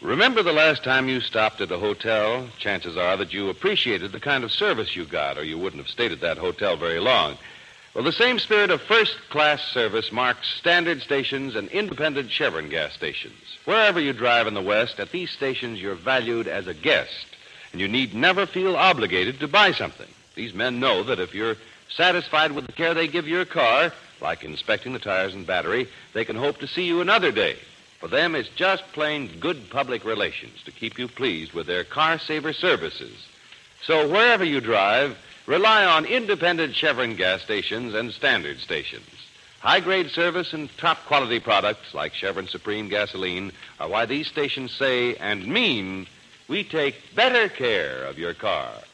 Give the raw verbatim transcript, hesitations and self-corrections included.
Remember the last time you stopped at a hotel? Chances are that you appreciated the kind of service you got, or you wouldn't have stayed at that hotel very long. Well, the same spirit of first-class service marks standard stations and independent Chevron gas stations. Wherever you drive in the West, at these stations you're valued as a guest, and you need never feel obligated to buy something. These men know that if you're satisfied with the care they give your car, like inspecting the tires and battery, they can hope to see you another day. For them, it's just plain good public relations to keep you pleased with their car-saver services. So wherever you drive, rely on independent Chevron gas stations and standard stations. High-grade service and top-quality products like Chevron Supreme gasoline are why these stations say and mean we take better care of your car.